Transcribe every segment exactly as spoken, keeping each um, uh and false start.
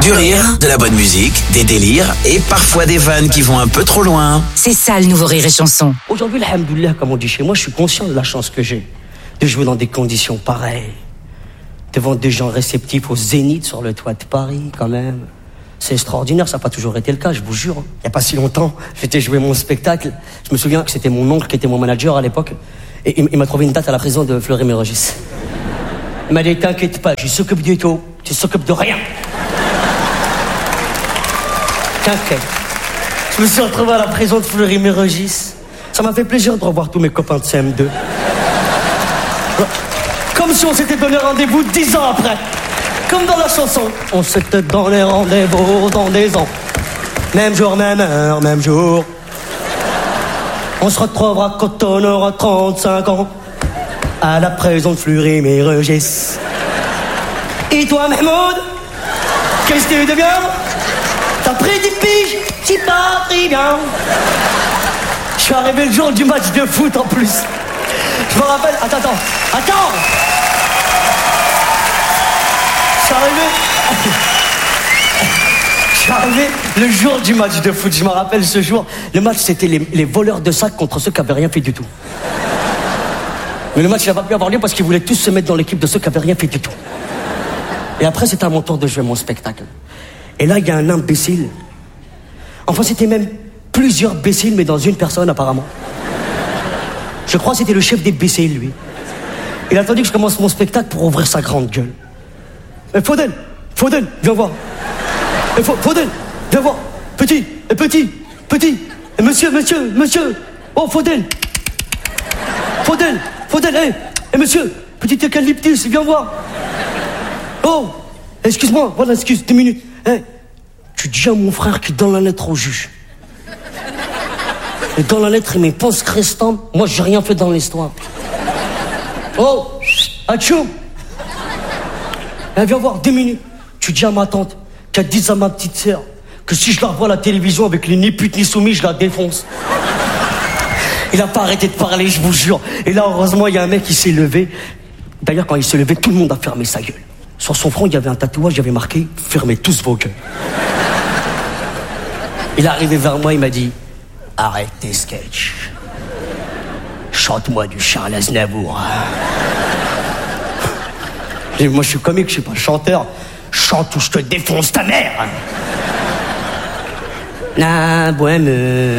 Du rire, de la bonne musique, des délires et parfois des vannes qui vont un peu trop loin. C'est ça le nouveau Rire et Chanson. Aujourd'hui, alhamdoulilah, comme on dit chez moi, je suis conscient de la chance que j'ai de jouer dans des conditions pareilles. Devant des gens réceptifs au Zénith sur le toit de Paris, quand même. C'est extraordinaire, ça n'a pas toujours été le cas, je vous jure. Il n'y a pas si longtemps, j'étais joué mon spectacle. Je me souviens que c'était mon oncle qui était mon manager à l'époque. Et il, il m'a trouvé une date à la prison de Fleury-Mérogis. Il m'a dit, t'inquiète pas, je s'occupe du tout, tu s'occupes de rien. T'inquiète. Je me suis retrouvé à la prison de Fleury-Mérogis. Ça m'a fait plaisir de revoir tous mes copains de C M deux. Comme si on s'était donné rendez-vous dix ans après. Comme dans la chanson. On s'était donné rendez-vous dans des ans. Même jour, même heure, même jour. On se retrouvera quand on aura trente-cinq ans. À la prison de Fleury-Mérogis. Et toi, Mahmoud, qu'est-ce que tu deviens? T'as pris dix piges, t'y pas pris bien. Je suis arrivé le jour du match de foot en plus. Je me rappelle... Attends, attends, attends. Je suis arrivé... Je suis arrivé le jour du match de foot. Je me rappelle ce jour. Le match, c'était les, les voleurs de sacs contre ceux qui n'avaient rien fait du tout. Mais le match, il n'a pas pu avoir lieu parce qu'ils voulaient tous se mettre dans l'équipe de ceux qui n'avaient rien fait du tout. Et après, c'était à mon tour de jouer mon spectacle. Et là, il y a un imbécile. Enfin, c'était même plusieurs imbéciles, mais dans une personne, apparemment. Je crois que c'était le chef des imbéciles, lui. Il a attendu que je commence mon spectacle pour ouvrir sa grande gueule. Eh, Faudel, Faudel, viens voir. Eh, Faudel, viens voir. Petit, eh, petit, petit. Eh, monsieur, monsieur, monsieur. Oh, Faudel. Faudel, Faudel, eh, eh, monsieur. Petit eucalyptus, viens voir. Oh, excuse-moi, voilà, excuse, deux minutes. Eh, tu dis à mon frère qu'il donne la lettre au juge. Et dans la lettre, il met post restant. Moi, j'ai rien fait dans l'histoire. Oh, achou. Eh, viens voir, deux minutes. Tu dis à ma tante qu'elle dise à ma petite sœur que si je la revois à la télévision avec les ni putes ni soumis, je la défonce. Il a pas arrêté de parler, je vous jure. Et là, heureusement, il y a un mec qui s'est levé. D'ailleurs, quand il s'est levé, tout le monde a fermé sa gueule. Sur son front, il y avait un tatouage, il y avait marqué « Fermez tous vos gueules ». Il est arrivé vers moi, il m'a dit « Arrête tes sketchs. Chante-moi du Charles Aznavour. » Et moi, je suis comique, je suis pas chanteur. Chante ou je te défonce ta mère. La bohème,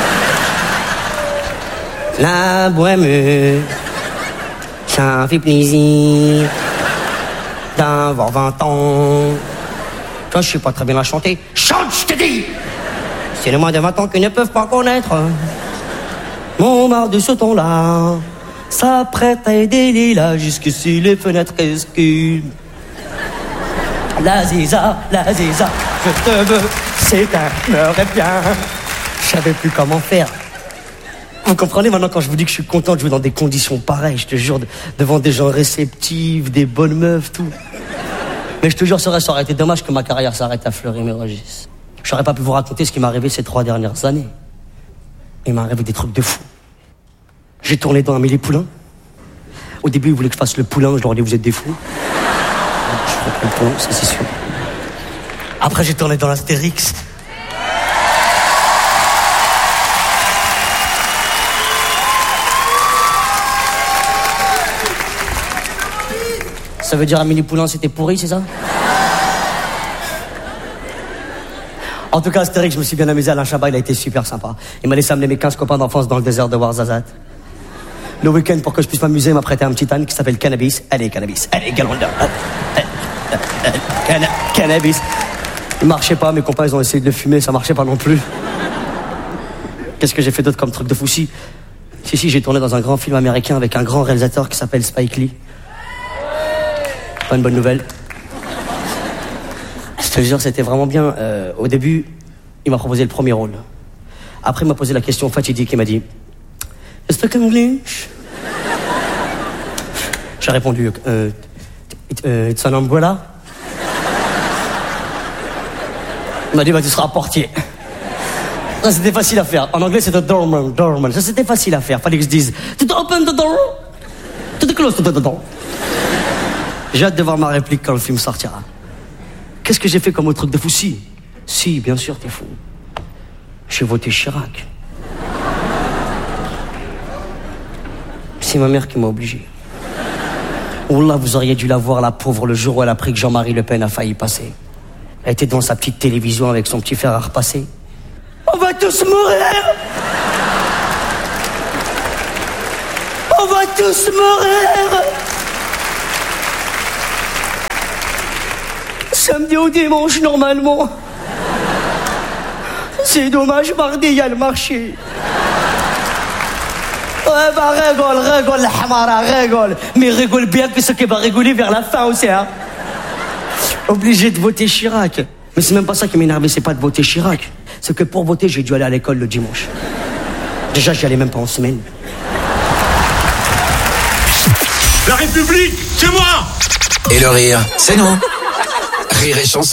la bohème, ça fait plaisir d'avoir vingt ans. Toi, je sais pas très bien la chanter. Chante, je te dis. C'est les moins de vingt ans qui ne peuvent pas connaître mon marre de ce ton-là. Ça prête à aider les là jusque sur les fenêtres esquives. La ziza, la ziza, je te veux, c'est un meurtre bien. Je savais plus comment faire. Vous comprenez maintenant quand je vous dis que je suis content de jouer dans des conditions pareilles, je te jure, de, devant des gens réceptifs, des bonnes meufs, tout. Mais je te jure, ça aurait été dommage que ma carrière s'arrête à Fleury-Mérogis. J'aurais pas pu vous raconter ce qui m'est arrivé ces trois dernières années. Il m'est arrivé des trucs de fou. J'ai tourné dans Amélie Poulain. Au début, ils voulaient que je fasse le poulain, je leur ai dit, vous êtes des fous. Je ferai le poulain, ça c'est sûr. Après, j'ai tourné dans l'Astérix. Ça veut dire Amélie Poulain, c'était pourri, c'est ça? En tout cas, Astérix, je me suis bien amusé. Alain Chabat, il a été super sympa. Il m'a laissé amener mes quinze copains d'enfance dans le désert de Ouarzazate. Le week-end, pour que je puisse m'amuser, il m'a prêté un petit âne qui s'appelle Cannabis. Allez, Cannabis. Allez, Galanda. Canna Cannabis. Il marchait pas, mes copains, ils ont essayé de le fumer, ça marchait pas non plus. Qu'est-ce que j'ai fait d'autre comme truc de fou? Si, si, si, j'ai tourné dans un grand film américain avec un grand réalisateur qui s'appelle Spike Lee. Pas une bonne nouvelle. Je te jure, c'était vraiment bien. Euh, au début, il m'a proposé le premier rôle. Après, il m'a posé la question fatidique. Il m'a dit « Est-ce que English ?» J'ai répondu euh, « It's an umbrella ?» Il m'a dit bah, « Tu seras portier. » Ça, c'était facile à faire. En anglais, c'était « doorman, doorman ». Ça, c'était facile à faire. Fallait que je dise « To open the door, to close the door ». J'ai hâte de voir ma réplique quand le film sortira. Qu'est-ce que j'ai fait comme autre truc de fou? Si, si, bien sûr, t'es fou. J'ai voté Chirac. C'est ma mère qui m'a obligé. Wallah, vous auriez dû la voir, la pauvre, le jour où elle a appris que Jean-Marie Le Pen a failli passer. Elle était dans sa petite télévision avec son petit fer à repasser. On va tous mourir! On va tous mourir! Samedi au dimanche, normalement. C'est dommage, mardi, il y a le marché. Ouais, bah, rigole, rigole, la hamara, rigole. Mais rigole bien que ce qui va rigoler vers la fin aussi, hein. Obligé de voter Chirac. Mais c'est même pas ça qui m'énervait, c'est pas de voter Chirac. C'est que pour voter, j'ai dû aller à l'école le dimanche. Déjà, j'y allais même pas en semaine. La République, c'est moi! Et le rire, c'est nous. Rire et chanson.